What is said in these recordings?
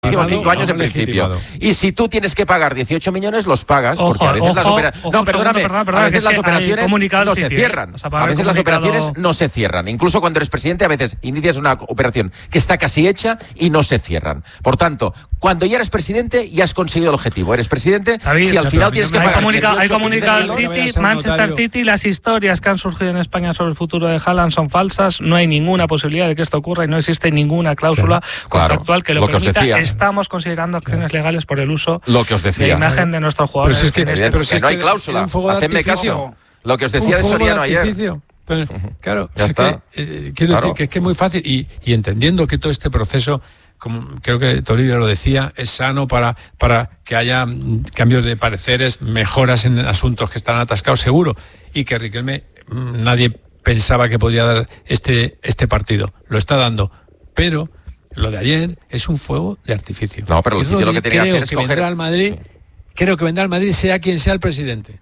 5 años en principio. Y si tú tienes que pagar 18 millones, los pagas, porque a veces las operaciones... No, perdóname, a veces las operaciones no se cierran. A veces las operaciones no se cierran. Incluso cuando eres presidente, a veces inicias una operación que está casi hecha y no se cierran. Por tanto, cuando ya eres presidente, ya has conseguido el objetivo. Eres presidente, si al final tienes que pagar... Hay comunicado el City, Manchester City, las historias que han surgido en España sobre el futuro de Haaland son falsas, no hay ninguna posibilidad de que esto ocurra y no existe ninguna cláusula contractual que lo permita. Estamos considerando acciones legales por el uso de imagen de nuestros jugadores. Pero es que no hay cláusula. Hacedme caso. Lo que os decía de Soriano ayer. Pero, claro, quiero decir que es muy fácil y entendiendo que todo este proceso, como creo que Toribio lo decía, es sano para que haya cambios de pareceres, mejoras en asuntos que están atascados, seguro, y que Riquelme nadie pensaba que podía dar este partido. Lo está dando, pero lo de ayer es un fuego de artificio. No, pero lo que tenía que hacer es coger... Creo que vendrá al Madrid sea quien sea el presidente.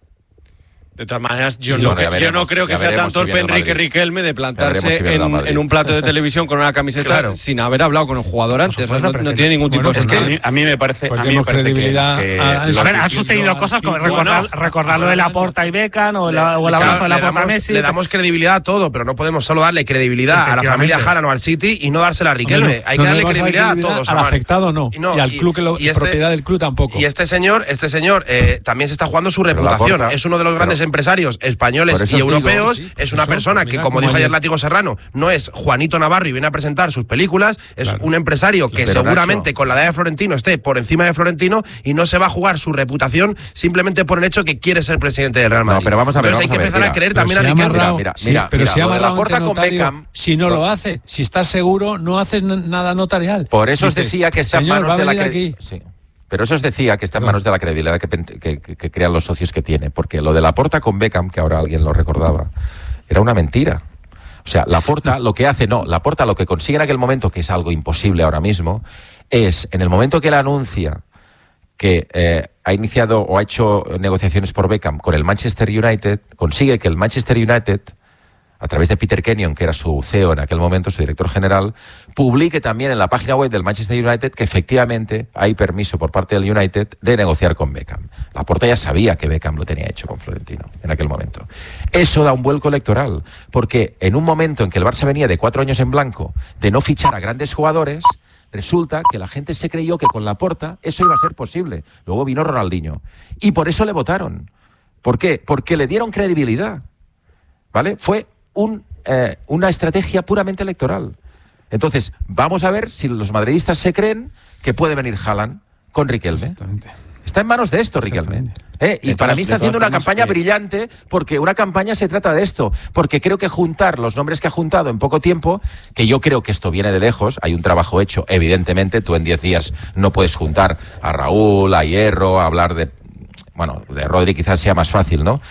De todas maneras, yo no creo que sea tan torpe Enrique Riquelme de plantarse en un plato de televisión con una camiseta sin haber hablado con el jugador antes. No tiene ningún tipo de sentido. A mí me parece... Pues tenemos credibilidad. Han sucedido cosas como recordar lo de Laporta y Beckham o el abrazo de Laporta a Messi. Le damos credibilidad a todo, pero no podemos solo darle credibilidad a la familia Haaland o al City y no dársela a Riquelme. Hay que darle credibilidad a todos. Al afectado no. Y al club, propiedad del club tampoco. Y este señor también se está jugando su reputación. Es uno de los grandes empresarios españoles y europeos. Es una persona que, como dijo ayer Látigo Serrano, no es Juanito Navarro y viene a presentar sus películas. Es un empresario que seguramente con la edad de Florentino esté por encima de Florentino y no se va a jugar su reputación simplemente por el hecho que quiere ser presidente del Real Madrid. No, pero vamos a ver. Entonces hay que empezar a creer también a Riquelme. Pero si ha amarrado Laporta con Beckham, si no lo hace, si estás seguro, no haces nada notarial. Por eso os decía que está en manos de la credibilidad. Pero eso os decía que está en manos de la credibilidad que crean los socios que tiene. Porque lo de Laporta con Beckham, que ahora alguien lo recordaba, era una mentira. O sea, Laporta lo que consigue en aquel momento, que es algo imposible ahora mismo, es en el momento que él anuncia que ha iniciado o ha hecho negociaciones por Beckham con el Manchester United, consigue que el Manchester United, a través de Peter Kenyon, que era su CEO en aquel momento, su director general, publique también en la página web del Manchester United que efectivamente hay permiso por parte del United de negociar con Beckham. Laporta ya sabía que Beckham lo tenía hecho con Florentino en aquel momento. Eso da un vuelco electoral, porque en un momento en que el Barça venía de 4 años en blanco de no fichar a grandes jugadores, resulta que la gente se creyó que con Laporta eso iba a ser posible. Luego vino Ronaldinho. Y por eso le votaron. ¿Por qué? Porque le dieron credibilidad. ¿Vale? Fue una estrategia puramente electoral. Entonces, vamos a ver si los madridistas se creen que puede venir Haaland con Riquelme. Está en manos de esto, Riquelme. Y para mí está haciendo una campaña brillante, porque una campaña se trata de esto. Porque creo que juntar los nombres que ha juntado en poco tiempo, que yo creo que esto viene de lejos, hay un trabajo hecho, evidentemente, tú en 10 días no puedes juntar a Raúl, a Hierro, a hablar de... Bueno, de Rodri quizás sea más fácil, ¿no?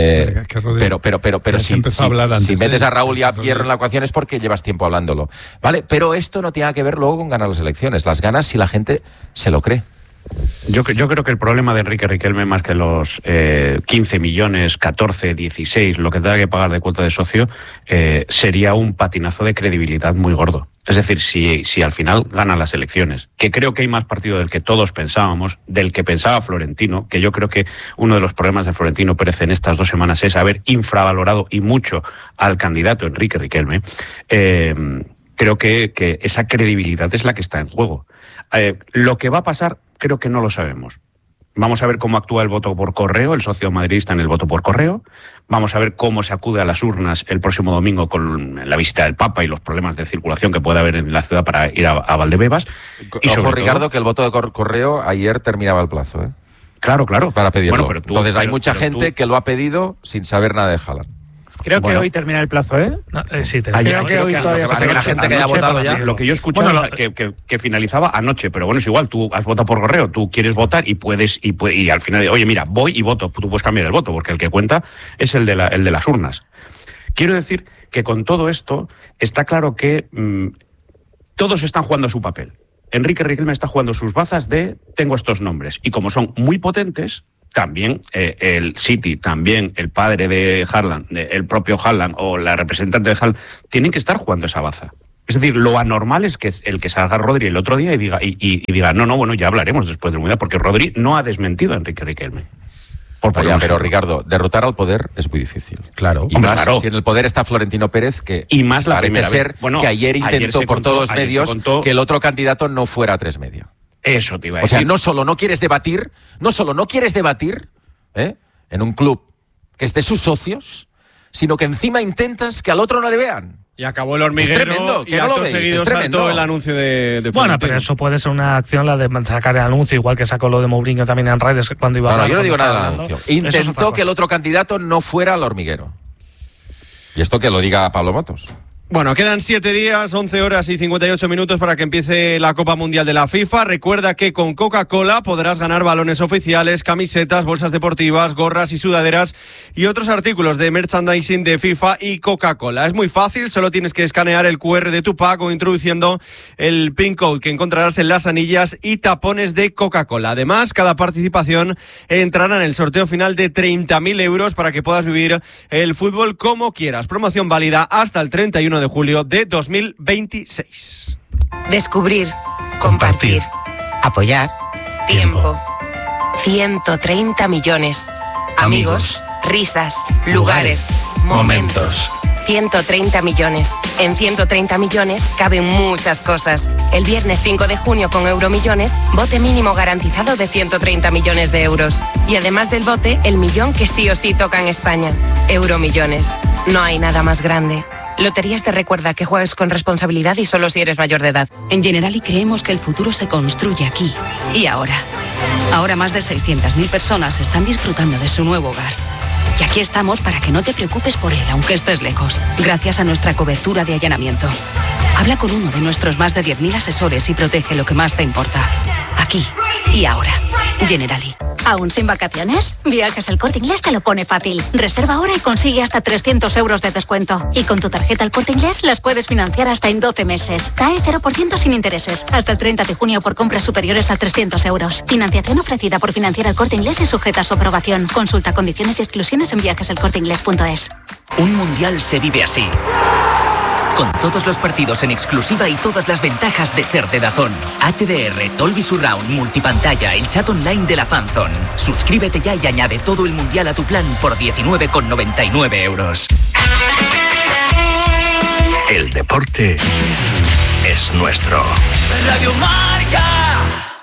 Pero si metes a Raúl y a Hierro en la ecuación es porque llevas tiempo hablándolo, ¿vale? Pero esto no tiene que ver luego con ganar las elecciones. Las ganas si la gente se lo cree. Yo creo que el problema de Enrique Riquelme, más que los 15 millones, 14, 16, lo que tenga que pagar de cuota de socio, sería un patinazo de credibilidad muy gordo. Es decir, si al final ganan las elecciones, que creo que hay más partido del que todos pensábamos, del que pensaba Florentino, que yo creo que uno de los problemas de Florentino Pérez en estas 2 semanas es haber infravalorado y mucho al candidato Enrique Riquelme. Creo que esa credibilidad es la que está en juego. Lo que va a pasar, creo que no lo sabemos. Vamos a ver cómo actúa el voto por correo, el socio madridista en el voto por correo. Vamos a ver cómo se acude a las urnas el próximo domingo con la visita del Papa y los problemas de circulación que puede haber en la ciudad para ir a Valdebebas. Y ojo, Ricardo, que el voto de correo ayer terminaba el plazo, ¿eh? Claro. Para pedirlo. Bueno, entonces hay mucha gente que lo ha pedido sin saber nada de Haaland. Creo que hoy termina el plazo, ¿eh? No, sí, creo que hoy todavía pasa que la gente que haya votado ya. Lo que yo he escuchado que finalizaba anoche, pero bueno, es igual, tú has votado por correo, tú quieres votar y al final, oye, mira, voy y voto, tú puedes cambiar el voto, porque el que cuenta es el de las urnas. Quiero decir que con todo esto está claro que todos están jugando su papel. Enrique Riquelme está jugando sus bazas de tengo estos nombres, y como son muy potentes, también el City, también el padre de Haaland, el propio Haaland o la representante de Haaland, tienen que estar jugando esa baza. Es decir, lo anormal es que el que salga Rodri el otro día y diga, no, bueno, ya hablaremos después del Mundial, porque Rodri no ha desmentido a Enrique Riquelme. Pero Ricardo, derrotar al poder es muy difícil. Claro. Y más si en el poder está Florentino Pérez, que y más la parece ser que ayer intentó por todos los medios que el otro candidato no fuera a 3 Media. Eso te iba a decir. O sea, no solo no quieres debatir en un club que es de sus socios, sino que encima intentas que al otro no le vean. Y acabó el hormiguero. Es tremendo, y acto seguido saltó el anuncio de Florentino. Bueno, pero eso puede ser una acción, la de sacar el anuncio, igual que sacó lo de Mourinho también en redes cuando iba a... No, yo no digo nada del anuncio. Intentó que el otro candidato no fuera al hormiguero. Y esto que lo diga Pablo Matos. Bueno, quedan 7 días, 11 horas y 58 minutos para que empiece la Copa Mundial de la FIFA. Recuerda que con Coca-Cola podrás ganar balones oficiales, camisetas, bolsas deportivas, gorras y sudaderas y otros artículos de merchandising de FIFA y Coca-Cola. Es muy fácil, solo tienes que escanear el QR de tu pack o introduciendo el PIN code que encontrarás en las anillas y tapones de Coca-Cola. Además, cada participación entrará en el sorteo final de 30.000 euros para que puedas vivir el fútbol como quieras. Promoción válida hasta el 31 de julio de 2026. Descubrir, compartir, apoyar, tiempo. 130 millones. Amigos, risas, lugares, momentos. 130 millones. En 130 millones caben muchas cosas. El viernes 5 de junio con Euromillones, bote mínimo garantizado de 130 millones de euros. Y además del bote, el millón que sí o sí toca en España. Euromillones. No hay nada más grande. Loterías te recuerda que juegues con responsabilidad y solo si eres mayor de edad. En Generali creemos que el futuro se construye aquí y ahora. Ahora más de 600.000 personas están disfrutando de su nuevo hogar. Y aquí estamos para que no te preocupes por él, aunque estés lejos, gracias a nuestra cobertura de allanamiento. Habla con uno de nuestros más de 10.000 asesores y protege lo que más te importa. Aquí y ahora. Generali. ¿Aún sin vacaciones? Viajes El Corte Inglés te lo pone fácil. Reserva ahora y consigue hasta 300 euros de descuento. Y con tu tarjeta El Corte Inglés las puedes financiar hasta en 12 meses. CAE 0% sin intereses. Hasta el 30 de junio por compras superiores a 300 euros. Financiación ofrecida por Financiera El Corte Inglés y sujeta a su aprobación. Consulta condiciones y exclusiones en viajeselcorteinglés.es. Un mundial se vive así. Con todos los partidos en exclusiva y todas las ventajas de ser de DAZN. HDR, Dolby Surround, multipantalla, el chat online de la Fanzone. Suscríbete ya y añade todo el mundial a tu plan por 19,99 euros. El deporte es nuestro. Radio Marca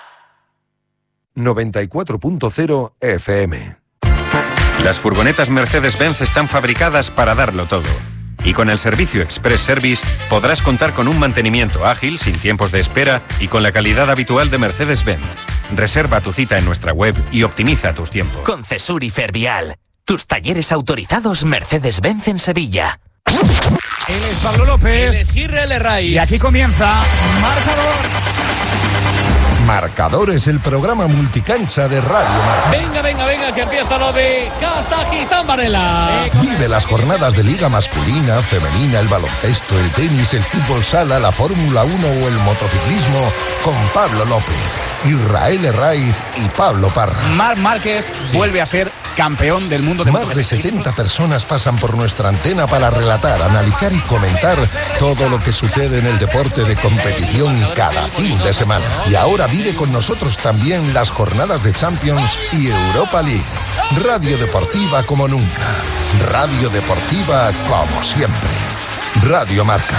94.0 FM. Las furgonetas Mercedes-Benz están fabricadas para darlo todo. Y con el servicio Express Service podrás contar con un mantenimiento ágil, sin tiempos de espera y con la calidad habitual de Mercedes-Benz. Reserva tu cita en nuestra web y optimiza tus tiempos. Con Cesur y Fervial, tus talleres autorizados Mercedes-Benz en Sevilla. Él es Pablo López. Él es Israel Raiz. Y aquí comienza Marcador. Marcador es el programa multicancha de Radio Marca. Venga, que empieza lo de Kazajistán, Varela. Vive las jornadas de Liga masculina, femenina, el baloncesto, el tenis, el fútbol sala, la Fórmula 1 o el motociclismo con Pablo López, Israel Raiz y Pablo Parra. Marc Márquez vuelve a ser campeón del mundo de Más de 70 personas pasan por nuestra antena para relatar, analizar y comentar todo lo que sucede en el deporte de competición cada fin de semana. Y ahora vive con nosotros también las jornadas de Champions y Europa League. Radio Deportiva como nunca. Radio Deportiva como siempre. Radio Marca.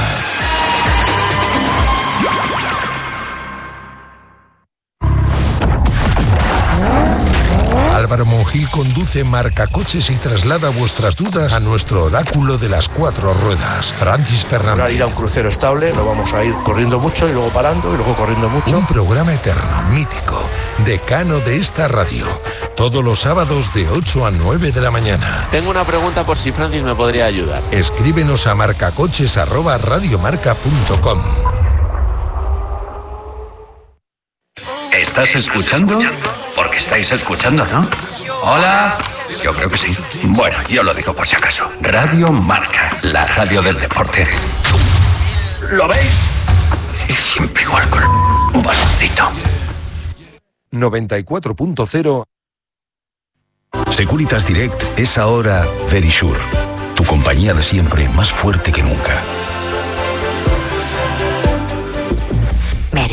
Álvaro Monjil conduce Marcacoches y traslada vuestras dudas a nuestro oráculo de las 4 ruedas, Francis Fernández. Ahora ir a un crucero estable, lo vamos a ir corriendo mucho y luego parando y luego corriendo mucho. Un programa eterno, mítico, decano de esta radio. Todos los sábados de 8 a 9 de la mañana. Tengo una pregunta por si Francis me podría ayudar. Escríbenos a marcacoches@radiomarca.com. ¿Estás escuchando? Porque estáis escuchando, ¿no? Hola. Yo creo que sí. Bueno, yo lo digo por si acaso. Radio Marca, la radio del deporte. ¿Lo veis? Siempre igual con un baloncito. 94.0. Securitas Direct es ahora Verisure, tu compañía de siempre más fuerte que nunca.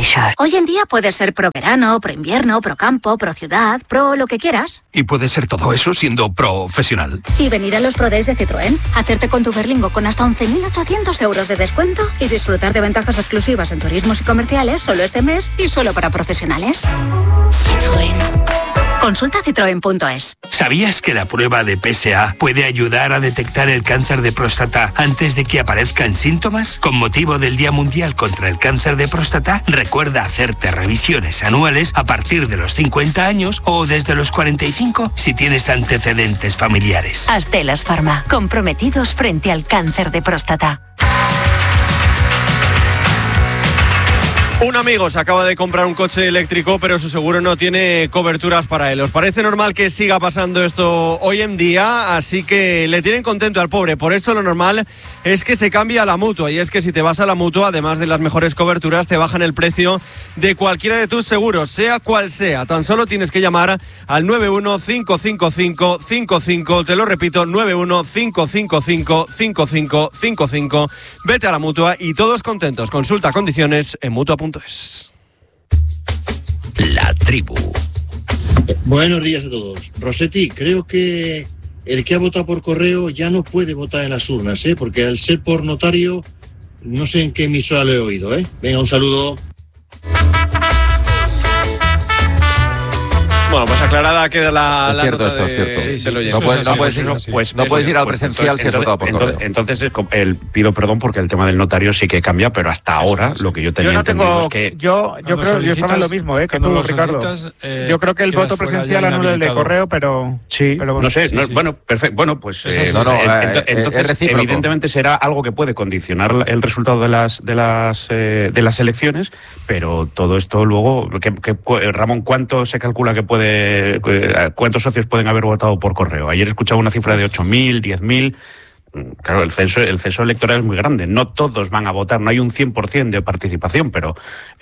Shore. Hoy en día puedes ser pro verano, pro invierno, pro campo, pro ciudad, pro lo que quieras. ¿Y puede ser todo eso siendo profesional? Y venir a los Pro Days de Citroën, hacerte con tu Berlingo con hasta 11.800 euros de descuento y disfrutar de ventajas exclusivas en turismos y comerciales solo este mes y solo para profesionales. Citroën. Consulta citroen.es. ¿Sabías que la prueba de PSA puede ayudar a detectar el cáncer de próstata antes de que aparezcan síntomas? Con motivo del Día Mundial contra el Cáncer de Próstata, recuerda hacerte revisiones anuales a partir de los 50 años o desde los 45 si tienes antecedentes familiares. Astellas Pharma, comprometidos frente al cáncer de próstata. Un amigo se acaba de comprar un coche eléctrico, pero su seguro no tiene coberturas para él. ¿Os parece normal que siga pasando esto hoy en día? Así que le tienen contento al pobre. Por eso lo normal es que se cambie a la Mutua. Y es que si te vas a la Mutua, además de las mejores coberturas, te bajan el precio de cualquiera de tus seguros, sea cual sea. Tan solo tienes que llamar al 9155555. Te lo repito, 915555555. Vete a la Mutua y todos contentos. Consulta condiciones en Mutua.es. La tribu. Buenos días a todos. Rossetti, creo que el que ha votado por correo ya no puede votar en las urnas, porque al ser por notario, no sé en qué emisora lo he oído, Venga, un saludo. Bueno, pues aclarada queda la cierto, nota esto es cierto. Sí, no puedes ir al presencial si has votado por correo. Entonces pido perdón porque el tema del notario sí que cambia, pero hasta ahora lo que yo tenía entendido es que... Yo creo que yo estaba en lo mismo, que tú, Ricardo. Yo creo que el voto presencial anula el de correo, pero... Sí, pero bueno, no sé, bueno, perfecto. Bueno, pues entonces evidentemente será algo que puede condicionar el resultado de las elecciones, pero todo esto luego... Ramón, ¿cuánto se calcula que puede? ¿Cuántos socios pueden haber votado por correo? Ayer escuchaba una cifra de 8.000, 10.000. Claro, el censo electoral es muy grande. No todos van a votar, no hay un 100% de participación, pero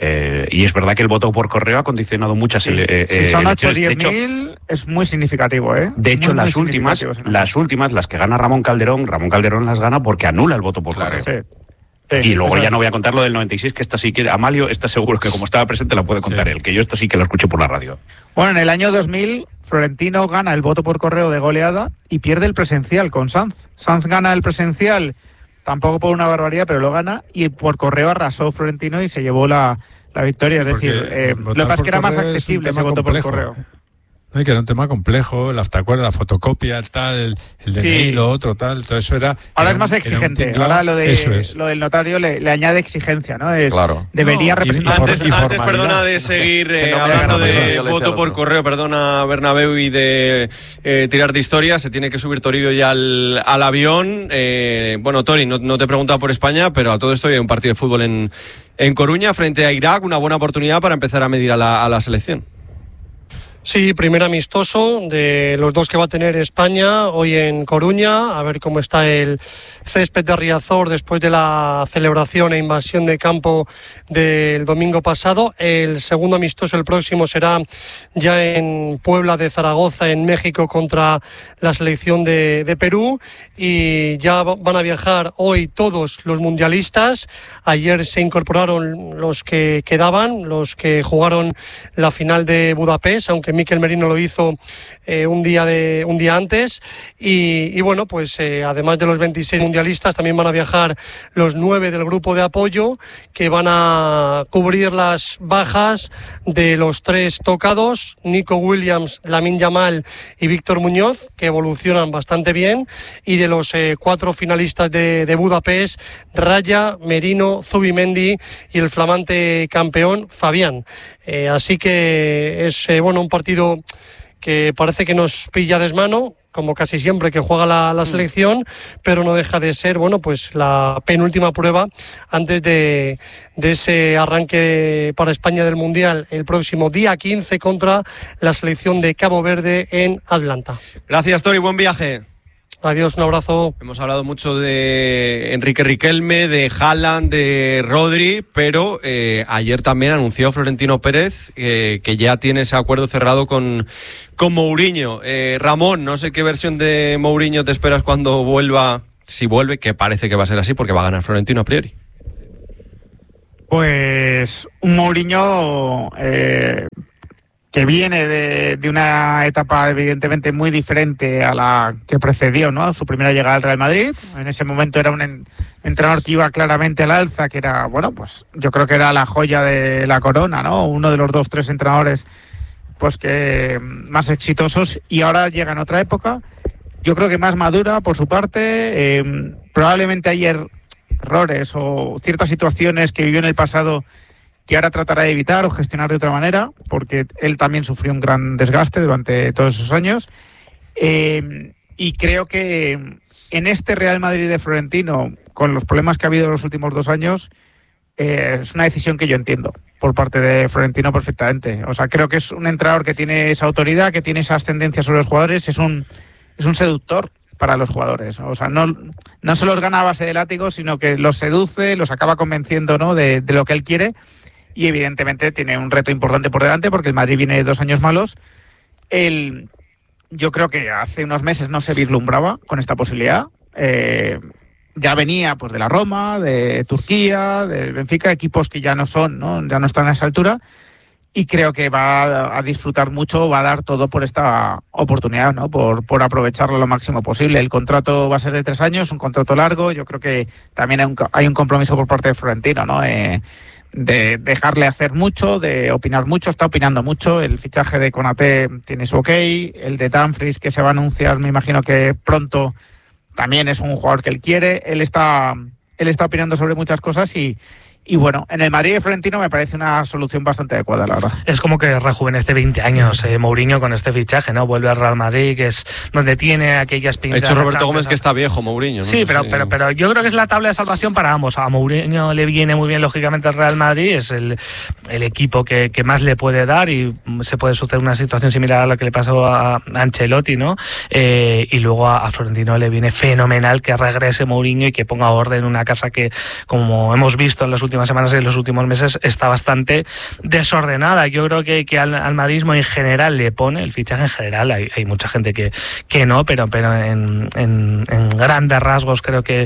y es verdad que el voto por correo ha condicionado muchas elecciones. Si son 8 o 10.000 es muy significativo, De hecho, las últimas, las que gana Ramón Calderón las gana porque anula el voto por correo. Sí. Y luego ya no voy a contar lo del 96, que esta sí que Amalio está seguro que como estaba presente la puede contar él, que yo esta sí que la escuché por la radio. Bueno, en el año 2000 Florentino gana el voto por correo de goleada y pierde el presencial con Sanz. Sanz gana el presencial, tampoco por una barbaridad, pero lo gana, y por correo arrasó Florentino y se llevó la victoria. Sí, es decir, lo que pasa es que era más accesible ese voto por correo. No, que era un tema complejo, ¿te acuerdas? La fotocopia, tal, el DNI, lo otro, tal, todo eso era... Ahora es más exigente, ahora lo del notario le añade exigencia, ¿no? Claro. Debería representar... Antes, perdona de seguir hablando de voto por correo, perdona Bernabéu, y de tirar de historia, se tiene que subir Toribio ya al avión. Bueno, Tori, no te he preguntado por España, pero a todo esto hay un partido de fútbol en Coruña frente a Irak, una buena oportunidad para empezar a medir a la selección. Sí, primer amistoso de los dos que va a tener España hoy en Coruña, a ver cómo está el césped de Riazor después de la celebración e invasión de campo del domingo pasado. El segundo amistoso, el próximo, será ya en Puebla de Zaragoza, en México, contra la selección de Perú, y ya van a viajar hoy todos los mundialistas. Ayer se incorporaron los que quedaban, los que jugaron la final de Budapest, aunque Mikel Merino lo hizo un día antes, y bueno, pues además de los 26 mundialistas también van a viajar los 9 del grupo de apoyo, que van a cubrir las bajas de los 3 tocados, Nico Williams, Lamine Yamal y Víctor Muñoz, que evolucionan bastante bien, y de los 4 finalistas de Budapest, Raya, Merino, Zubimendi y el flamante campeón Fabián. Así que es un partido que parece que nos pilla desmano, como casi siempre que juega la selección, pero no deja de ser pues la penúltima prueba antes de ese arranque para España del Mundial el próximo día 15 contra la selección de Cabo Verde en Atlanta. Gracias, Tori, buen viaje. Adiós, un abrazo. Hemos hablado mucho de Enrique Riquelme, de Haaland, de Rodri, pero ayer también anunció Florentino Pérez que ya tiene ese acuerdo cerrado con Mourinho. Ramón, no sé qué versión de Mourinho te esperas cuando vuelva, si vuelve, que parece que va a ser así porque va a ganar Florentino a priori. Pues un Mourinho que viene de una etapa evidentemente muy diferente a la que precedió, ¿no? Su primera llegada al Real Madrid. En ese momento era un entrenador que iba claramente al alza, que era, bueno, pues yo creo que era la joya de la corona, ¿no? Uno de los 2-3 entrenadores pues que más exitosos, y ahora llega en otra época, yo creo que más madura por su parte. Probablemente hay errores o ciertas situaciones que vivió en el pasado que ahora tratará de evitar o gestionar de otra manera, porque él también sufrió un gran desgaste durante todos esos años. Y creo que en este Real Madrid de Florentino, con los problemas que ha habido en los últimos 2 años, es una decisión que yo entiendo por parte de Florentino perfectamente. O sea, creo que es un entrenador que tiene esa autoridad, que tiene esa ascendencia sobre los jugadores, es un seductor para los jugadores. O sea, no se los gana a base de látigos, sino que los seduce, los acaba convenciendo, ¿no?, de lo que él quiere. Y evidentemente tiene un reto importante por delante, porque el Madrid viene de 2 años malos. Yo creo que hace unos meses no se vislumbraba con esta posibilidad. Ya venía pues de la Roma, de Turquía, del Benfica, equipos que ya no son, ¿no?, ya no están a esa altura. Y creo que va a disfrutar mucho, va a dar todo por esta oportunidad, ¿no?, por aprovecharlo lo máximo posible. El contrato va a ser de 3 años, un contrato largo. Yo creo que también hay un compromiso por parte de Florentino, ¿no?, de dejarle hacer mucho, de opinar mucho. Está opinando mucho. El fichaje de Konaté tiene su ok, el de Dumfries, que se va a anunciar, me imagino que pronto, también es un jugador que él quiere. Él está opinando sobre muchas cosas y bueno, en el Madrid de Florentino me parece una solución bastante adecuada, la verdad. Es como que rejuvenece 20 años Mourinho con este fichaje, ¿no? Vuelve al Real Madrid, que es donde tiene aquellas pintas. Ha hecho Roberto Gómez que está viejo, Mourinho, ¿no? Sí, pero yo creo que es la tabla de salvación para ambos. A Mourinho le viene muy bien, lógicamente, el Real Madrid. Es el equipo que más le puede dar, y se puede suceder una situación similar a la que le pasó a Ancelotti, ¿no? Y luego a Florentino le viene fenomenal que regrese Mourinho y que ponga orden en una casa que, como hemos visto en las últimas semanas y en los últimos meses, está bastante desordenada. Yo creo que al madridismo en general le pone, el fichaje en general, hay mucha gente que no, pero en grandes rasgos creo que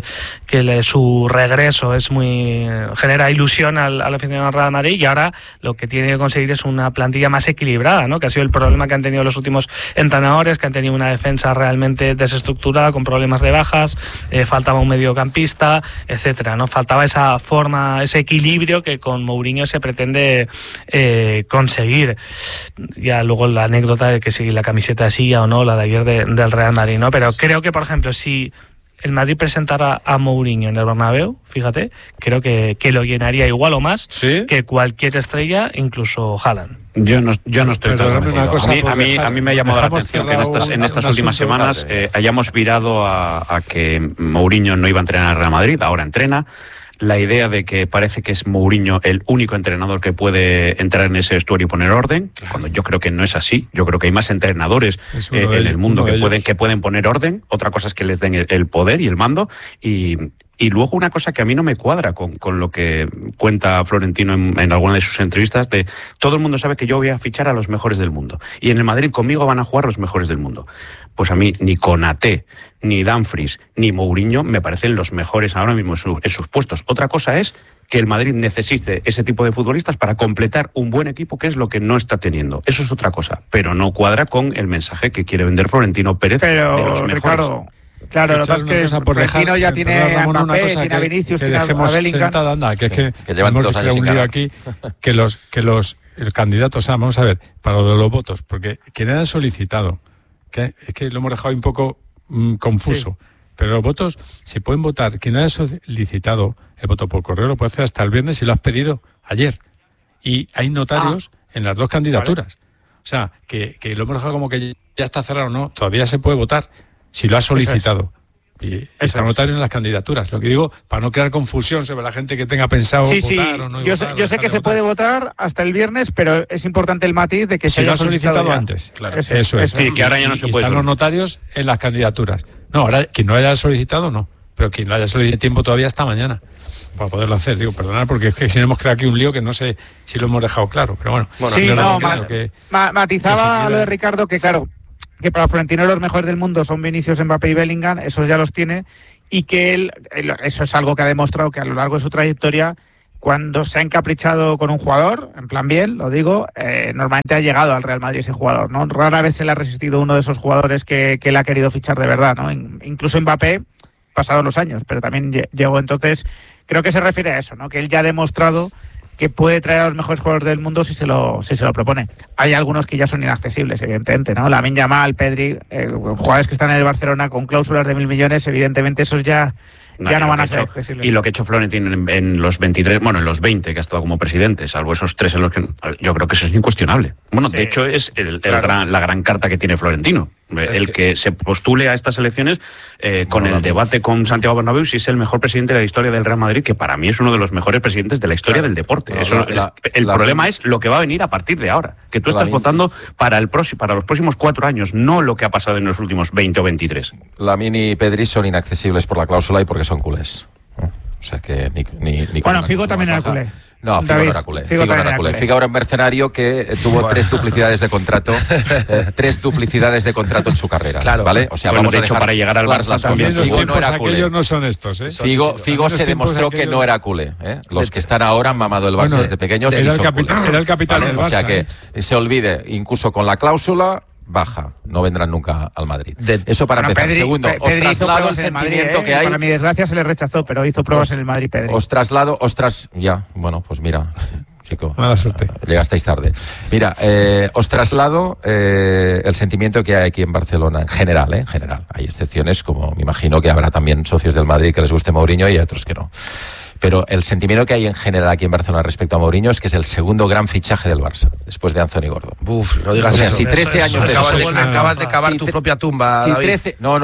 su regreso genera ilusión al aficionado del Real Madrid, y ahora lo que tiene que conseguir es una plantilla más equilibrada, ¿no?, que ha sido el problema que han tenido los últimos entrenadores, que han tenido una defensa realmente desestructurada, con problemas de bajas, faltaba un mediocampista, etcétera, ¿no? Faltaba esa forma, ese equilibrio que con Mourinho se pretende conseguir. Ya luego la anécdota de que si la camiseta sí o no, la de ayer del Real Madrid, ¿no? Pero creo que, por ejemplo, si el Madrid presentara a Mourinho en el Bernabéu, fíjate, creo que lo llenaría igual o más, ¿sí?, que cualquier estrella, incluso Haaland. Yo no estoy tan convencido. A mí me ha llamado la atención que en estas últimas semanas hayamos virado a que Mourinho no iba a entrenar al Real Madrid, ahora entrena. La idea de que parece que es Mourinho el único entrenador que puede entrar en ese vestuario y poner orden, cuando yo creo que no es así. Yo creo que hay más entrenadores en el mundo que pueden poner orden. Otra cosa es que les den el poder y el mando. Y luego una cosa que a mí no me cuadra con lo que cuenta Florentino en alguna de sus entrevistas, de todo el mundo sabe que yo voy a fichar a los mejores del mundo, y en el Madrid conmigo van a jugar los mejores del mundo. Pues a mí ni Konaté, ni Dumfries, ni Mourinho me parecen los mejores ahora mismo en sus puestos. Otra cosa es que el Madrid necesite ese tipo de futbolistas para completar un buen equipo, que es lo que no está teniendo. Eso es otra cosa, pero no cuadra con el mensaje que quiere vender Florentino Pérez de los mejores. Ricardo, claro, lo que pasa es que Florentino ya tiene a Mbappé, tiene a Vinicius, tiene a Bellingham. Que llevan 2 años un lío aquí, que los candidatos, o sea, vamos a ver, para lo de los votos, porque quienes han solicitado, que es que lo hemos dejado un poco confuso, sí, pero los votos se pueden votar. Quien haya solicitado el voto por correo lo puede hacer hasta el viernes si lo has pedido ayer. Y hay notarios en las 2 candidaturas. Vale. O sea, que lo hemos dejado como que ya está cerrado, no, todavía se puede votar si lo has solicitado. Y está notario en las candidaturas. Lo que digo, para no crear confusión sobre la gente que tenga pensado votar o no votar. Yo sé que se puede votar hasta el viernes, pero es importante el matiz de que si se lo haya ha solicitado ya antes. Claro. Eso es. Sí, que ahora ya no se puede. Están los notarios en las candidaturas. No, ahora quien no haya solicitado, no. Pero quien lo haya solicitado tiempo todavía hasta mañana para poderlo hacer. Digo, perdonad, porque es que si no hemos creado aquí un lío que no sé si lo hemos dejado claro. Pero bueno, sí, matizaba lo de Ricardo, que claro, que para Florentino los mejores del mundo son Vinicius, Mbappé y Bellingham, esos ya los tiene, y que él, eso es algo que ha demostrado que a lo largo de su trayectoria, cuando se ha encaprichado con un jugador, en plan bien, lo digo, normalmente ha llegado al Real Madrid ese jugador, ¿no? Rara vez se le ha resistido uno de esos jugadores que él ha querido fichar de verdad, ¿no? Incluso Mbappé, pasados los años, pero también llegó. Entonces, creo que se refiere a eso, ¿no? Que él ya ha demostrado que puede traer a los mejores jugadores del mundo si se lo propone. Hay algunos que ya son inaccesibles, evidentemente, ¿no? Lamine Yamal, Pedri, jugadores que están en el Barcelona con cláusulas de 1.000 millones, evidentemente esos ya no van a ser accesibles. Y lo que ha hecho Florentino en los 23, bueno, en los 20 que ha estado como presidente, salvo esos 3 en los que yo creo que eso es incuestionable. Bueno, sí, de hecho es la gran carta que tiene Florentino. El que se postule a estas elecciones con el debate con Santiago Bernabéu si es el mejor presidente de la historia del Real Madrid, que para mí es uno de los mejores presidentes de la historia del deporte. El problema es lo que va a venir a partir de ahora, que tú estás votando para los próximos 4 años, no lo que ha pasado en los últimos 20 o 23. Lamine y Pedri son inaccesibles por la cláusula y porque son culés. O sea que ni bueno, Figo también era culé. No, Figo no era culé. Figo no era culé. Figo era un mercenario que tuvo 3 duplicidades de contrato, 3 duplicidades de contrato en su carrera, claro, ¿vale? O sea, bueno, vamos de a hecho, dejar para llegar al Barça también los Figo no era culé. Aquellos no son estos, ¿eh? Figo se demostró que no era culé, ¿eh? Los que están ahora han mamado el Barça desde pequeños era y son culés. Era el capitán del Barça. O sea que se olvide, incluso con la cláusula baja, no vendrán nunca al Madrid. Eso para empezar. Pedri, Segundo, os traslado el sentimiento que hay. Para mi desgracia se le rechazó, pero hizo pruebas en el Madrid, Pedri. Ya, bueno, pues mira, chico. Mala suerte. Llegasteis tarde. Mira, os traslado el sentimiento que hay aquí en Barcelona, en general. Hay excepciones, como me imagino que habrá también socios del Madrid que les guste Mourinho y otros que no. Pero el sentimiento que hay en general aquí en Barcelona respecto a Mourinho es que es el segundo gran fichaje del Barça, después de Anthony Gordon. No digas eso. Si 13 años después... Acabas de cavar tu propia tumba, David. 13, no,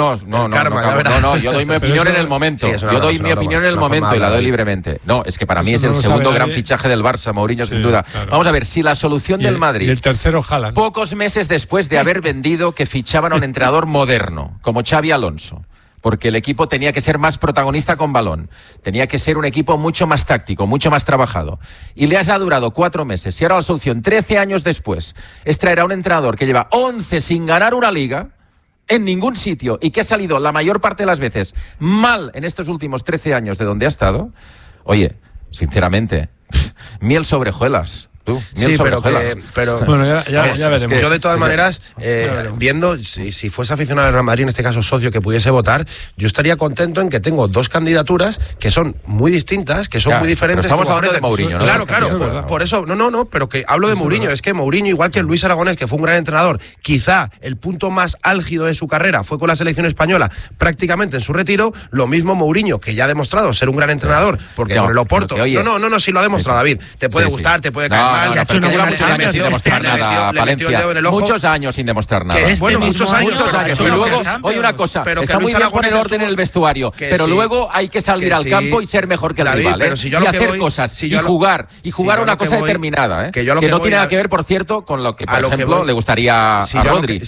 yo doy mi opinión en el momento. Yo doy mi opinión en el momento y la doy libremente. No, es que para mí es el segundo gran fichaje del Barça, Mourinho, sin duda. Claro. Vamos a ver, si la solución del Madrid... Y el tercero, Haaland. Pocos meses después de haber vendido que fichaban a un entrenador moderno, como Xabi Alonso, porque el equipo tenía que ser más protagonista con balón, tenía que ser un equipo mucho más táctico, mucho más trabajado, y le ha durado 4 meses, y ahora la solución, 13 años después, es traer a un entrenador que lleva 11 sin ganar una liga, en ningún sitio, y que ha salido la mayor parte de las veces mal en estos últimos 13 años de donde ha estado. Oye, sinceramente, miel sobre hojuelas. Sí, pero bueno, ya veremos. Yo de todas maneras, viendo si fuese aficionado al Real Madrid, en este caso socio, que pudiese votar, yo estaría contento en que tengo 2 candidaturas que son muy distintas, que son muy diferentes. Pero estamos hablando de Mourinho, ¿no? Claro, por eso, no, pero que hablo de Mourinho. Es que Mourinho, igual que Luis Aragonés, que fue un gran entrenador, quizá el punto más álgido de su carrera fue con la selección española, prácticamente en su retiro. Lo mismo Mourinho, que ya ha demostrado ser un gran entrenador, porque con el Oporto. No, sí lo ha demostrado, David. Te puede gustar, te puede caer. Pero lleva muchos años sin demostrar nada, Palencia. Muchos años sin demostrar nada. Bueno, muchos años. Y luego, oye, una cosa, está muy bien poner orden en el vestuario, pero luego hay que salir al campo y ser mejor que el rival, y hacer cosas, y jugar una cosa determinada, que no tiene nada que ver, por cierto, con lo que, por ejemplo, le gustaría a Rodri.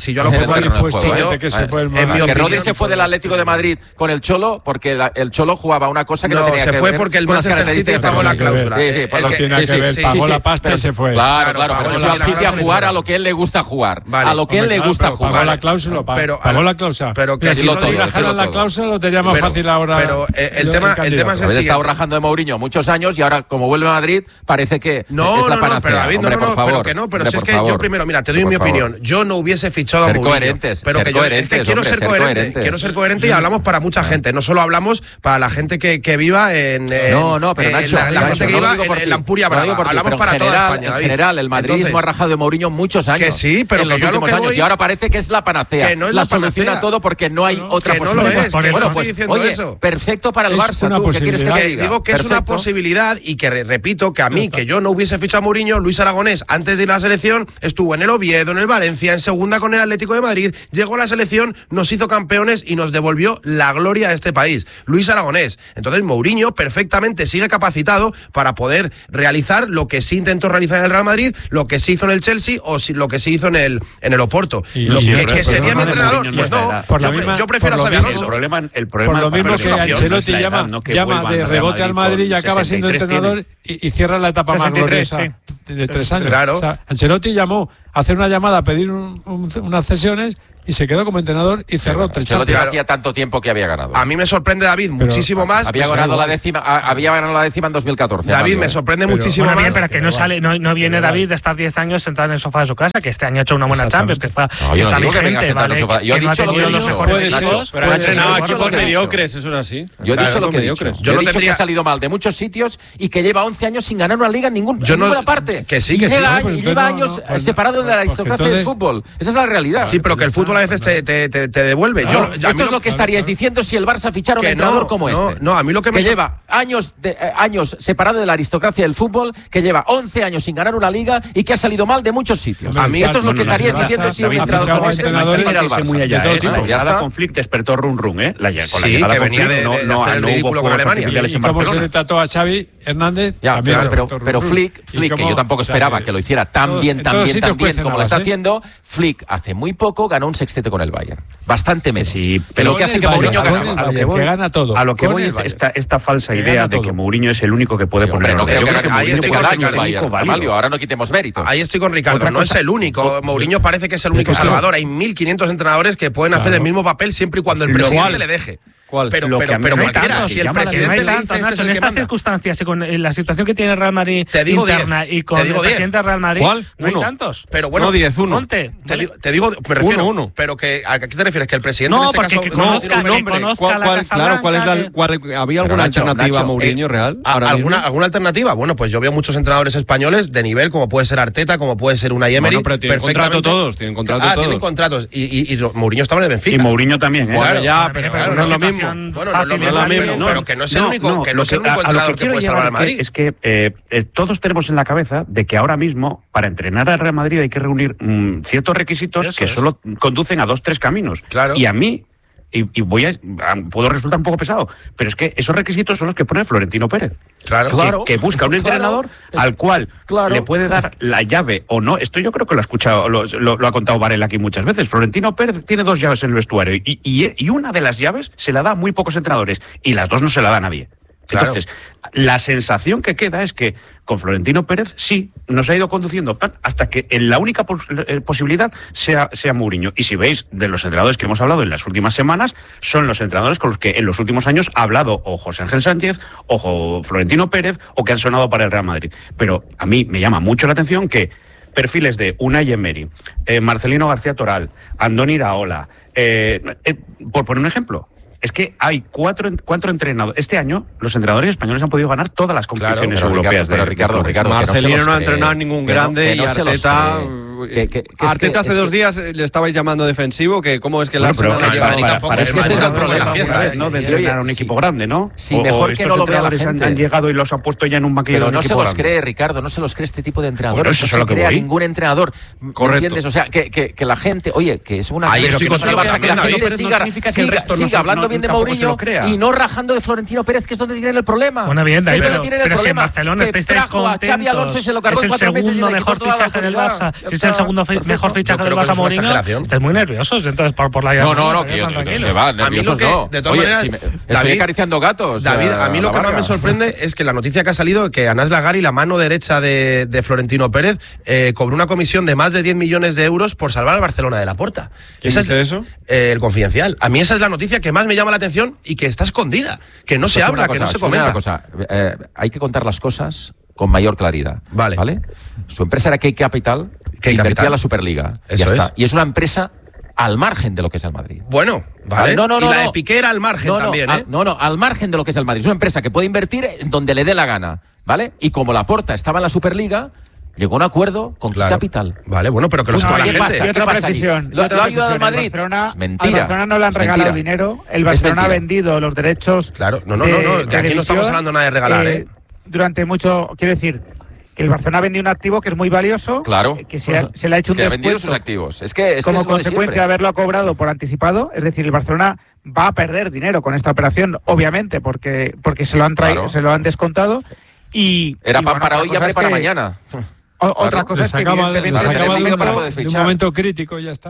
Que Rodri se fue del Atlético de Madrid con el Cholo, porque el Cholo jugaba una cosa que no tenía que ver. Se fue porque el Manchester City pagó la cláusula. Pagó la pasta y se fue. Claro, pero se fue al City a jugar a lo que él le gusta jugar. A lo que él le gusta jugar. Pagó la cláusula, pagó la cláusula. Pero que si lo rajaran la cláusula lo tenía más fácil ahora. Pero el tema es el ha estado rajando de Mourinho muchos años y ahora, como vuelve a Madrid, parece que es la panacea. Hombre, por favor. Pero si es que yo primero, mira, te doy mi opinión. Yo no hubiese fichado a Mourinho. Pero que yo quiero ser coherente. Quiero ser coherente y hablamos para mucha gente. No solo hablamos para la gente que viva en... No, pero Nacho, la gente que viva en la Ampuria Brava. Hablamos para toda España. En general, el madridismo ha rajado de Mourinho muchos años. Que sí, pero en los últimos años. Y ahora parece que es la panacea. La solución a todo porque no hay otra posibilidad. Bueno, pues, oye, perfecto para el Barça. ¿Qué quieres que te diga? Digo que es una posibilidad y que repito que a mí, que yo no hubiese fichado a Mourinho, Luis Aragonés, antes de ir a la selección, estuvo en el Oviedo, en el Valencia, en segunda con el Atlético de Madrid, llegó a la selección, nos hizo campeones y nos devolvió la gloria a este país. Luis Aragonés. Entonces, Mourinho perfectamente sigue capacitado para poder realizar lo que sí intentó realizar en el Real Madrid, lo que se hizo en el Chelsea o lo que se hizo en el Oporto. Que sería mi entrenador, pues no, yo prefiero a Xabi Alonso. El problema por lo mismo que Ancelotti llama de rebote al Madrid y acaba siendo entrenador y cierra la etapa más gloriosa de 3 años. Claro. O sea, Ancelotti llamó hacer una llamada a pedir unas cesiones y se quedó como entrenador y cerró 3 Champions. Hacía tanto tiempo que había ganado. A mí me sorprende, David, muchísimo más. Había ganado la décima en 2014. David, me sorprende muchísimo más. Bien, pero que no viene David de estar 10 años sentado en el sofá de su casa, que este año ha hecho una buena Champions, que está yo no digo que venga sentado en el sofá. Yo he dicho lo que he dicho. Pero ha entrenado equipos mediocres, eso es así. Yo he dicho lo que he dicho. Yo he dicho que ha salido mal de muchos sitios y que lleva 11 años sin ganar una liga en ninguna parte. Que sí, y lleva años separado de la aristocracia del fútbol. Esa es la realidad. Sí, pero que el fútbol a veces te devuelve. Esto es lo que estaríais diciendo si el Barça fichara un entrenador como este. No, a mí lo que me lleva años separado de la aristocracia del fútbol, que lleva 11 años sin ganar una liga y que ha salido mal de muchos sitios. A mí esto es lo que estaríais diciendo si un entrenador como este era el Barça. Muy allá, cada conflicto despertó run, ¿eh? Sí, que venía de hacer el ridículo con Alemania. ¿Y cómo se le trató a Xavi Hernández? Pero Flick, que yo tampoco esperaba que lo hiciera tan bien como lo está haciendo, Flick hace muy poco ganó un sextete con el Bayern. Bastante menos. Sí, pero que hace que Mourinho gana todo. A lo que voy es esta falsa idea de que Mourinho es el único que puede poner. No creo que cada año el Bayern. Ahora no quitemos méritos. Ahí estoy con Ricardo. No es el único. Mourinho parece que es el único salvador. Hay 1.500 entrenadores que pueden hacer el mismo papel siempre y cuando el presidente le deje. Pero cualquiera, si el presidente le dice en estas circunstancias y con la situación que tiene el Real Madrid interna y con el presidente del Real Madrid, no hay tantos. Pero bueno, 10, 1. Te digo, me refiero uno. Pero que ¿a qué te refieres? Que el presidente en este caso ¿había alguna alternativa a Mourinho real? ¿Alguna alternativa? Bueno, pues yo veo muchos entrenadores españoles de nivel, como puede ser Arteta, como puede ser Unai Emery. Pero tienen contrato todos, tienen contratos. Y Mourinho estaba en el Benfica. Y Mourinho también, Bueno, ya, pero no es lo mismo. Bueno, no es lo mismo, pero que no es el único entrenador que puede salvar al Madrid. Es que todos tenemos en la cabeza de que ahora mismo, para entrenar al Real Madrid hay que reunir ciertos requisitos que solo conducen a 2-3 caminos. Claro. Y a mí, puedo resultar un poco pesado, pero es que esos requisitos son los que pone Florentino Pérez. Claro. Que busca un entrenador al cual le puede dar la llave o no. Esto yo creo que lo ha escuchado, lo ha contado Varela aquí muchas veces. Florentino Pérez tiene 2 llaves en el vestuario y una de las llaves se la da a muy pocos entrenadores y las 2 no se la da a nadie. Entonces, la sensación que queda es que con Florentino Pérez sí nos ha ido conduciendo hasta que en la única posibilidad sea Mourinho. Y si veis, de los entrenadores que hemos hablado en las últimas semanas, son los entrenadores con los que en los últimos años ha hablado o José Ángel Sánchez o Florentino Pérez o que han sonado para el Real Madrid. Pero a mí me llama mucho la atención que perfiles de Unai Emery, Marcelino García Toral, Andoni Iraola, por poner un ejemplo. Es que hay cuatro entrenadores. Este año los entrenadores españoles han podido ganar todas las competiciones europeas. Ricardo, Marcelino no ha entrenado ningún grande y Arteta... Arteta hace 2 días le estabais llamando defensivo, que cómo es que el Arsenal ha llegado. Es que este es el problema, ¿no? De entrenar a un equipo grande, ¿no? Sí, mejor que no lo vea la gente. Han llegado y los han puesto ya en un banquillo. Pero no se los cree, Ricardo, no se los cree este tipo de entrenadores. No se crea ningún entrenador. Correcto. ¿Entiendes? O sea, que la gente, oye, que es una... Ahí estoy contigo, que la gente siga hablando bien de Mourinho y no rajando de Florentino Pérez, que es donde tienen el problema. Bueno, bien, pero si en Barcelona estáis trajo a Xavi Alonso y se lo cargó en 4 meses y le quitó toda la autoridad. Es el segundo mejor fichaje del Barça Mourinho. Estáis muy nerviosos, entonces por la No, que va, nerviosos no. De todas maneras, estoy acariciando gatos. David, a mí lo que más me sorprende es que la noticia que ha salido, que Anas Lagari, la mano derecha de Florentino Pérez, cobró una comisión de más de 10 millones de euros por salvar al Barcelona de Laporta. ¿Quién dice eso? El Confidencial. A mí esa es la noticia que más me llama la atención y que está escondida, que no se habla, que no se comenta. Una cosa, hay que contar las cosas con mayor claridad. Vale. Su empresa era Key Capital, que invertía la Superliga. Ya está. Y es una empresa al margen de lo que es el Madrid. Bueno, vale. No, y la de Piqué era al margen también, ¿eh? No, al margen de lo que es el Madrid. Es una empresa que puede invertir en donde le dé la gana, ¿vale? Y como Laporta estaba en la Superliga, llegó a un acuerdo con Key Capital. Vale, bueno, pero que lo sepa la gente. ¿Qué pasa allí? ¿Lo ha ayudado al Madrid? Es mentira. Al Barcelona no le han regalado dinero. El Barcelona ha vendido los derechos. Claro, no, que aquí no estamos hablando nada de regalar, durante mucho, quiero decir, que el Barcelona ha vendido un activo que es muy valioso, que se le ha hecho un descuento. Ha vendido sus activos. Es que como consecuencia de haberlo cobrado por anticipado, es decir, el Barcelona va a perder dinero con esta operación, obviamente, porque se lo han traído, se lo han descontado y era pan para hoy y hambre para mañana. Otra cosa es que de un momento crítico y ya está.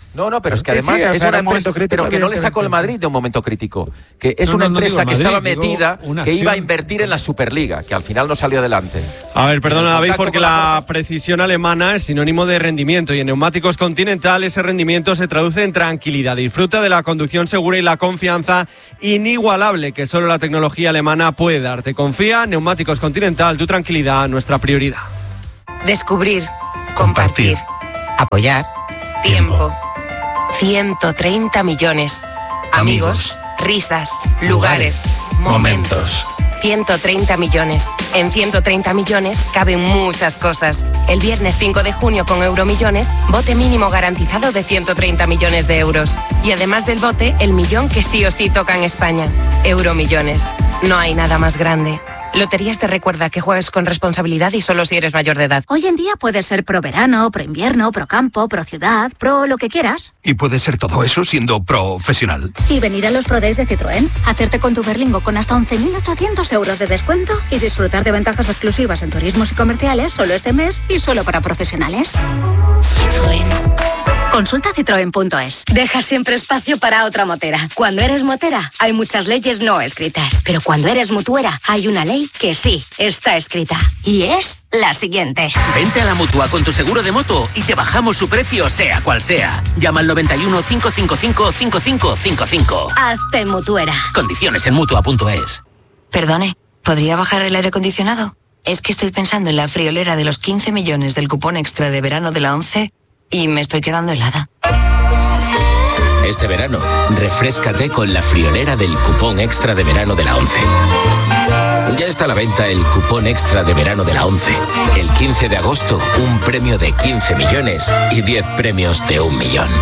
No, pero es que además es una empresa, pero que no le sacó el Madrid de un momento crítico, que es una empresa que estaba metida, que iba a invertir en la Superliga, que al final no salió adelante. A ver, perdona David, porque la precisión alemana es sinónimo de rendimiento y en Neumáticos Continental ese rendimiento se traduce en tranquilidad. Disfruta de la conducción segura y la confianza inigualable que solo la tecnología alemana puede darte. Confía, Neumáticos Continental, tu tranquilidad, nuestra prioridad. Descubrir, compartir, apoyar, tiempo. 130 millones. Amigos, risas, lugares, momentos. 130 millones. En 130 millones caben muchas cosas. El viernes 5 de junio con Euromillones, bote mínimo garantizado de 130 millones de euros. Y además del bote, el millón que sí o sí toca en España. Euromillones. No hay nada más grande. Loterías te recuerda que juegues con responsabilidad y solo si eres mayor de edad. Hoy en día puedes ser pro verano, pro invierno, pro campo, pro ciudad, pro lo que quieras. Y puedes ser todo eso siendo profesional. Y venir a los Pro Days de Citroën, hacerte con tu Berlingo con hasta 11.800 euros de descuento y disfrutar de ventajas exclusivas en turismos y comerciales solo este mes y solo para profesionales. Citroën. Consulta citroen.es. Deja siempre espacio para otra motera. Cuando eres motera, hay muchas leyes no escritas. Pero cuando eres mutuera, hay una ley que sí está escrita. Y es la siguiente. Vente a la Mutua con tu seguro de moto y te bajamos su precio, sea cual sea. Llama al 91 555 5555. Hazte mutuera. Condiciones en Mutua.es. Perdone, ¿podría bajar el aire acondicionado? Es que estoy pensando en la friolera de los 15 millones del cupón extra de verano de la ONCE y me estoy quedando helada. Este verano, refréscate con la friolera del cupón extra de verano de la ONCE. Ya está a la venta el cupón extra de verano de la ONCE. El 15 de agosto, un premio de 15 millones y 10 premios de 1 millón.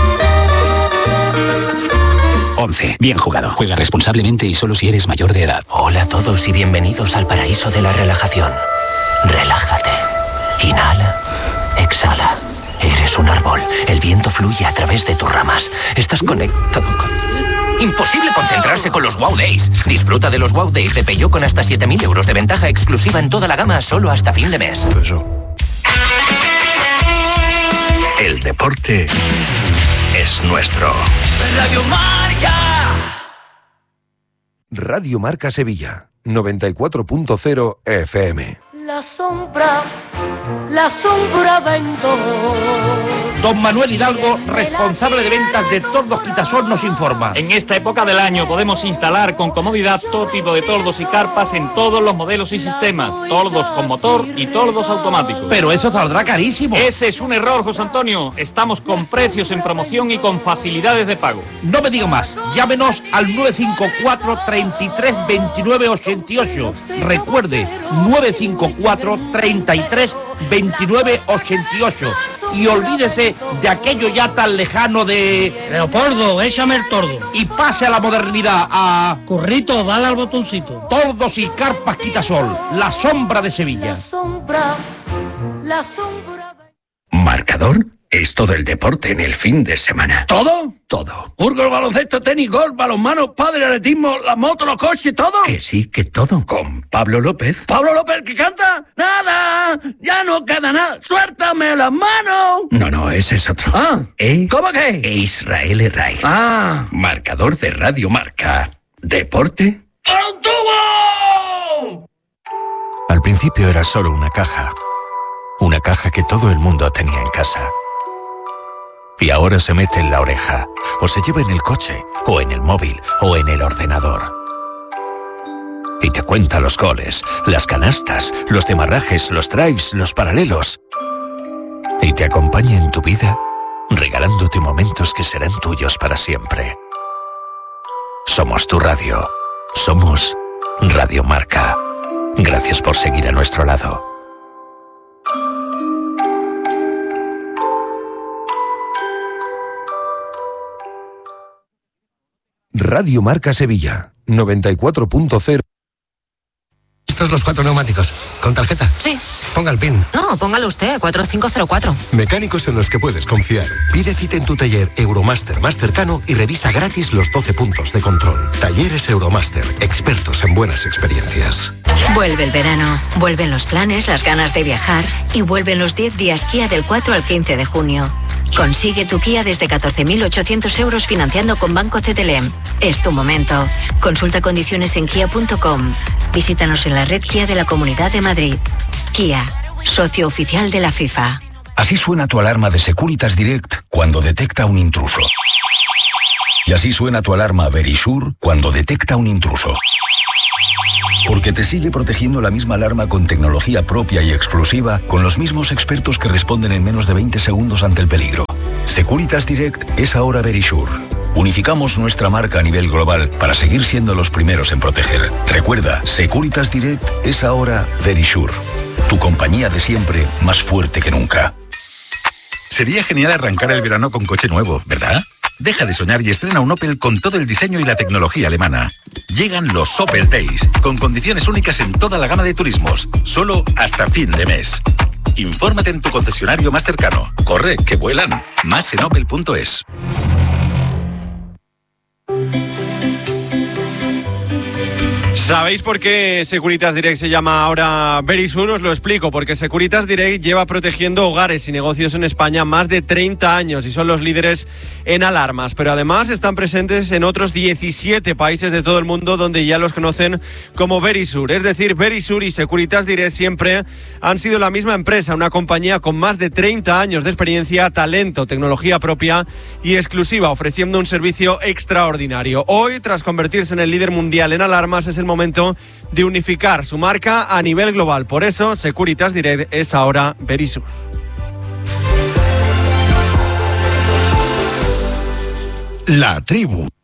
ONCE. Bien jugado. Juega responsablemente y solo si eres mayor de edad. Hola a todos y bienvenidos al paraíso de la relajación. Relájate. Inhala. Exhala. Eres un árbol. El viento fluye a través de tus ramas. Estás conectado con... Imposible concentrarse con los Wow Days. Disfruta de los Wow Days de Peugeot con hasta 7.000 euros de ventaja exclusiva en toda la gama solo hasta fin de mes. El deporte es nuestro. Radio Marca. Radio Marca Sevilla, 94.0 FM. La sombra vendo. Don Manuel Hidalgo, responsable de ventas de Tordos Quitasol, nos informa. En esta época del año podemos instalar con comodidad todo tipo de tordos y carpas en todos los modelos y sistemas. Tordos con motor y tordos automáticos. Pero eso saldrá carísimo. Ese es un error, José Antonio. Estamos con precios en promoción y con facilidades de pago. No me diga más. Llámenos al 954 33 29 88. Recuerde, 954 33 29 88. Y olvídese de aquello ya tan lejano de... Leopoldo, échame el tordo. Y pase a la modernidad, a... Currito, dale al botoncito. Tordos y carpas Quitasol, la sombra de Sevilla. La sombra. Marcador es todo el deporte en el fin de semana. ¿Todo? Todo. Fútbol, baloncesto, tenis, golf, balonmano, padre, atletismo, la moto, los coches, ¿todo? Que sí, que todo. Con Pablo López. ¿Pablo López el que canta? ¡Nada! ¡Ya no queda nada! ¡Suéltame las manos! No, ese es otro. Ah, ¿cómo que? Israel Herraiz. Ah. Marcador de Radio Marca. ¿Deporte? ¡Antubo! Al principio era solo una caja. Una caja que todo el mundo tenía en casa. Y ahora se mete en la oreja, o se lleva en el coche, o en el móvil, o en el ordenador. Y te cuenta los goles, las canastas, los demarrajes, los drives, los paralelos. Y te acompaña en tu vida, regalándote momentos que serán tuyos para siempre. Somos tu radio. Somos Radio Marca. Gracias por seguir a nuestro lado. Radio Marca Sevilla, 94.0. Estos los 4 neumáticos. ¿Con tarjeta? Sí. Ponga el PIN. No, póngalo usted, 4504. Mecánicos en los que puedes confiar. Pide cita en tu taller Euromaster más cercano y revisa gratis los 12 puntos de control. Talleres Euromaster, expertos en buenas experiencias. Vuelve el verano, vuelven los planes, las ganas de viajar y vuelven los 10 días Kia del 4 al 15 de junio. Consigue tu Kia desde 14.800 euros financiando con Banco CTLM. Es tu momento. Consulta condiciones en kia.com. Visítanos en la red Kia de la Comunidad de Madrid. Kia, socio oficial de la FIFA. Así suena tu alarma de Securitas Direct cuando detecta un intruso. Y así suena tu alarma Verisure cuando detecta un intruso. Porque te sigue protegiendo la misma alarma con tecnología propia y exclusiva, con los mismos expertos que responden en menos de 20 segundos ante el peligro. Securitas Direct es ahora Verisure. Unificamos nuestra marca a nivel global para seguir siendo los primeros en proteger. Recuerda, Securitas Direct es ahora Verisure. Tu compañía de siempre, más fuerte que nunca. Sería genial arrancar el verano con coche nuevo, ¿verdad? Deja de soñar y estrena un Opel con todo el diseño y la tecnología alemana. Llegan los Opel Days, con condiciones únicas en toda la gama de turismos, solo hasta fin de mes. Infórmate en tu concesionario más cercano. Corre, que vuelan. Más en opel.es. ¿Sabéis por qué Securitas Direct se llama ahora Verisure? Os lo explico, porque Securitas Direct lleva protegiendo hogares y negocios en España más de 30 años y son los líderes en alarmas, pero además están presentes en otros 17 países de todo el mundo donde ya los conocen como Verisure. Es decir, Verisure y Securitas Direct siempre han sido la misma empresa, una compañía con más de 30 años de experiencia, talento, tecnología propia y exclusiva, ofreciendo un servicio extraordinario. Hoy, tras convertirse en el líder mundial en alarmas, es el momento de unificar su marca a nivel global. Por eso, Securitas Direct es ahora Verisure. La tribu.